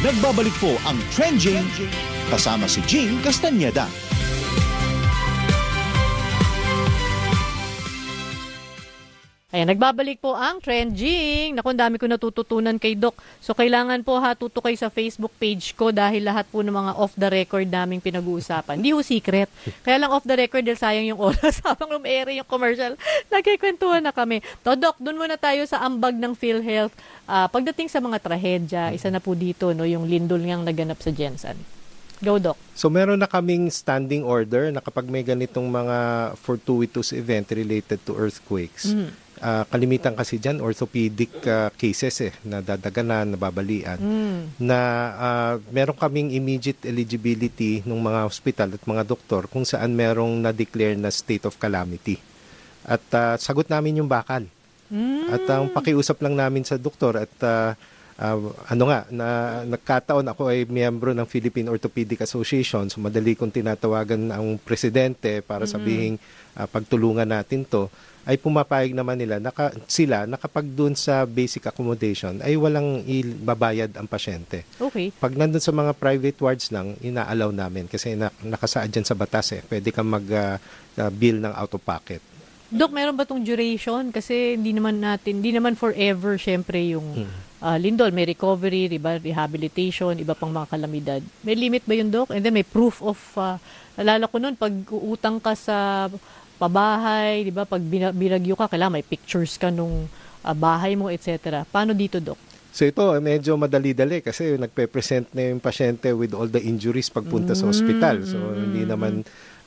Nagbabalik po ang Trending kasama si Jean Castañeda. Ayan, nagbabalik po ang Trending. Naku, ang dami ko natututunan kay Doc. So, kailangan po tuto kayo sa Facebook page ko dahil lahat po ng mga off-the-record naming pinag-uusapan. Hindi ho secret. Kaya lang off-the-record dahil sayang yung oras habang lumere yung commercial. Nagkikwentuhan na kami. To, Doc, dun muna tayo sa ambag ng PhilHealth. Pagdating sa mga trahedya, isa na po dito, no, yung lindol ngang naganap sa Jensan. Go, Doc. So meron na kaming standing order na kapag may ganitong mga fortuitous event related to earthquakes, kalimitan kasi dyan, orthopedic cases na dadaganan, nababalian, na meron kaming immediate eligibility ng mga hospital at mga doktor kung saan merong na-declare na state of calamity. At sagot namin yung bakal. At ang pakiusap lang namin sa doktor at nagkataon ako ay miyembro ng Philippine Orthopedic Association, so madali kong tinatawagan ang presidente para sabihing pagtulungan natin to, ay pumapayag naman nila na kapag dun sa basic accommodation ay walang babayad ang pasyente. Okay. Pag nandun sa mga private wards lang, inaalaw namin kasi nakasaad dyan sa batas pwede kang mag-bill ng out of pocket. Doc, meron ba tong duration? Kasi hindi naman forever syempre yung lindol. May recovery, diba, rehabilitation, iba pang mga kalamidad. May limit ba yun, Doc? And then may proof of, nalala ko nun, pag utang ka sa pabahay, diba, pag binagyo ka, kailangan may pictures ka nung bahay mo, etc. Paano dito, Doc? So ito, medyo madali-dali kasi nagpe-present na yung pasyente with all the injuries pagpunta sa hospital. So hindi naman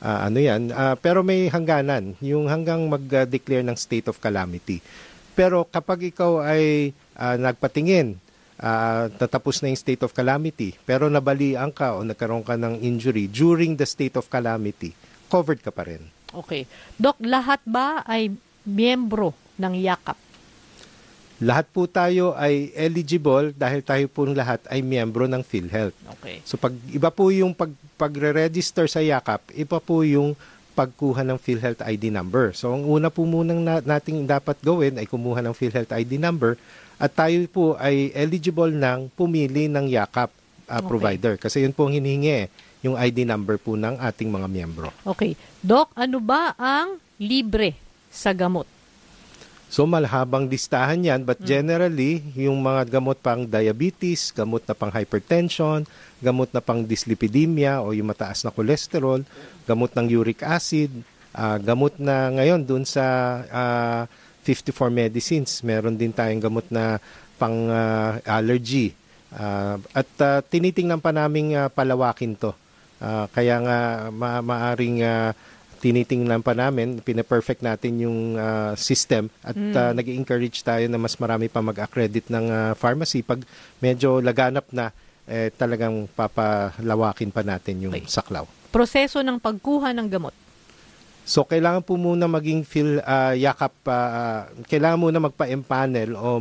pero may hangganan, yung hanggang mag-declare ng state of calamity. Pero kapag ikaw ay nagpatingin, natapos na yung state of calamity, pero nabalian ka o nagkaroon ka ng injury during the state of calamity, covered ka pa rin. Okay. Doc, lahat ba ay miyembro ng yakap? Lahat po tayo ay eligible dahil tayo po lahat ay miyembro ng PhilHealth. Okay. So iba po yung pagre-register sa yakap, iba po yung pagkuha ng PhilHealth ID number. So ang una po munang nating dapat gawin ay kumuha ng PhilHealth ID number at tayo po ay eligible ng pumili ng yakap provider. Kasi yun po ang hinihingi, yung ID number po ng ating mga miyembro. Okay. Doc, ano ba ang libre sa gamot? So malhabang listahan yan, but generally, yung mga gamot pang diabetes, gamot na pang hypertension, gamot na pang dyslipidemia o yung mataas na cholesterol, gamot ng uric acid, gamot na ngayon dun sa 54 medicines. Meron din tayong gamot na pang allergy. At tinitingnan pa naming palawakin to. Kaya nga maaring tinitingnan pa namin, pina-perfect natin yung system at nag-encourage tayo na mas marami pa mag-accredit ng pharmacy. Pag medyo laganap na, talagang papalawakin pa natin yung saklaw. Proseso ng pagkuha ng gamot. So, kailangan po muna maging yakap, kailangan muna magpa-empanel o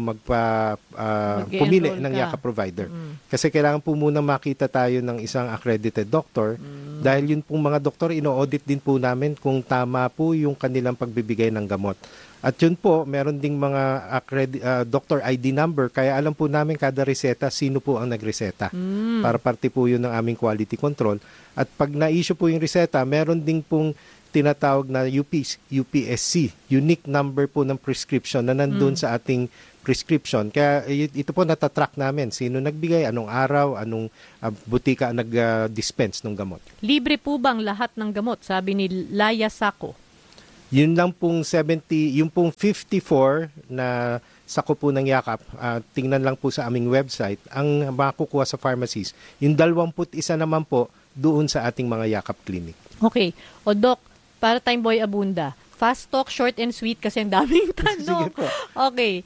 pumili ng yakap provider. Kasi kailangan po muna makita tayo ng isang accredited doctor dahil yun pong mga doktor, ino-audit din po namin kung tama po yung kanilang pagbibigay ng gamot. At yun po, meron ding mga doctor ID number, kaya alam po namin kada reseta, sino po ang nagreseta. Para parte po yun ng aming quality control. At pag na-issue po yung reseta, meron ding pong tinatawag na UPSC, unique number po ng prescription na nandun sa ating prescription. Kaya ito po natatrack namin, sino nagbigay, anong araw, anong butika nag-dispense ng gamot. Libre po bang lahat ng gamot? Sabi ni Laya Sako. Yun lang pong 70, yung pong 54 na sako po ng yakap, tingnan lang po sa aming website, ang makukuha sa pharmacies. Yung 21 naman po doon sa ating mga yakap clinic. Okay. O Doc, para tayong Boy Abunda, fast talk, short and sweet kasi ang daming tanong. Sige po. Okay.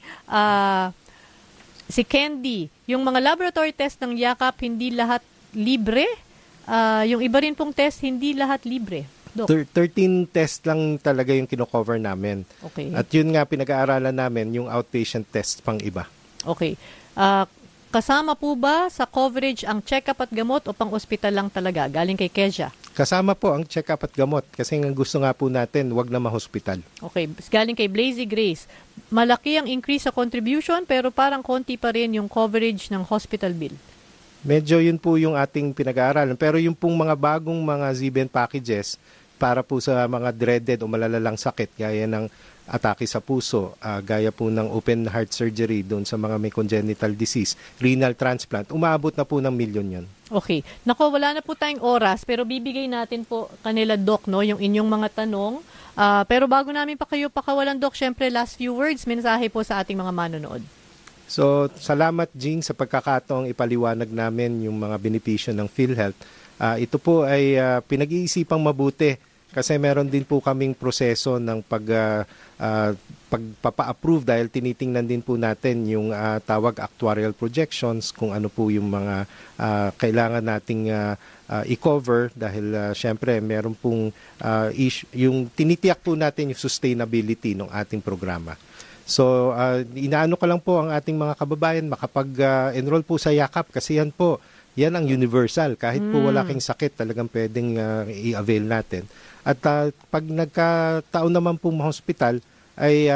Si Candy, yung mga laboratory test ng yakap, hindi lahat libre? Yung iba rin pong test, hindi lahat libre? Doc. 13 test lang talaga yung kino-cover namin. Okay. At yun nga, pinag-aaralan namin yung outpatient test pang iba. Okay. Kasama po ba sa coverage ang check-up at gamot o pang-ospital lang talaga? Galing kay Kezia. Kasama po ang check-up at gamot kasi ang gusto nga po natin, wag na ma-hospital. Okay. Galing kay Blazy Grace. Malaki ang increase sa contribution pero parang konti pa rin yung coverage ng hospital bill. Medyo yun po yung ating pinag-aaralan. Pero yung pong mga bagong mga ZBN packages para po sa mga dreaded o malalalang sakit gaya ng atake sa puso, gaya po ng open heart surgery doon sa mga may congenital disease, renal transplant, umaabot na po ng milyon yun. Okay. Nako, wala na po tayong oras pero bibigay natin po kanila, Doc, no, yung inyong mga tanong. Pero bago namin pa kayo pakawalan, Doc, syempre last few words, mensahe po sa ating mga manonood. So, salamat, Jing, sa pagkakataong ipaliwanag namin yung mga benepisyo ng PhilHealth. Ito po ay pinag-iisipang mabuti kasi meron din po kaming proseso ng pagpapa-approve dahil tinitingnan din po natin yung tawag actuarial projections, kung ano po yung mga kailangan nating i-cover dahil syempre meron pong yung tinitiyak po natin yung sustainability ng ating programa. So, inaano ko lang po ang ating mga kababayan makapag-enroll po sa Yakap kasi yan ang universal. Kahit po wala kang sakit, talagang pwedeng i-avail natin. At pag nagkataon naman po mga hospital, ay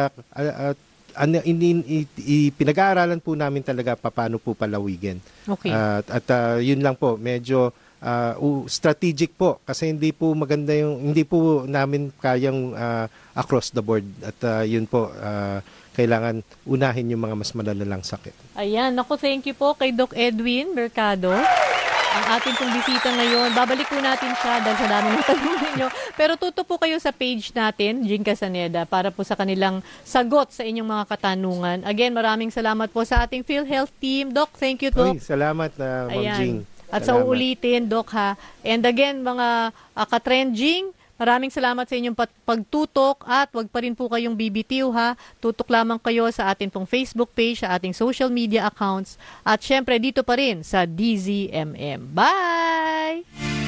pinag-aaralan po namin talaga paano po palawigin. Okay. At yun lang po, medyo strategic po kasi hindi po maganda hindi po namin kayang across the board at yun po kailangan unahin yung mga mas malalalang sakit. Ayan, naku, thank you po kay Doc Edwin Mercado. Ang ating pong bisita ngayon. Babalik po natin siya dahil sa dami ng tanong ninyo. Pero tuto po kayo sa page natin, Jing Casaneda, para po sa kanilang sagot sa inyong mga katanungan. Again, maraming salamat po sa ating PhilHealth team. Doc, thank you, Doc. Ay, salamat na Ma'am Jing. At sa uulitin, Doc, ha. And again, mga ka-trending, maraming salamat sa inyong pagtutok at wag pa rin po kayong bibitiw, ha. Tutok lamang kayo sa ating pong Facebook page, sa ating social media accounts at syempre dito pa rin sa DZMM. Bye!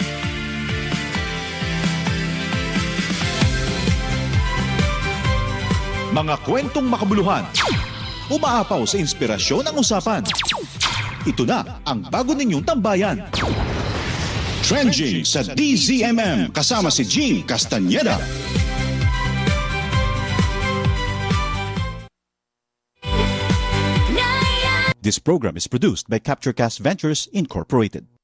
Mga kwentong makabuluhan, umaapaw sa inspirasyon ang usapan. Ito na ang bago ninyong tambayan. Trending sa DZMM kasama si Jing Castaneda. This program is produced by CaptureCast Ventures Incorporated.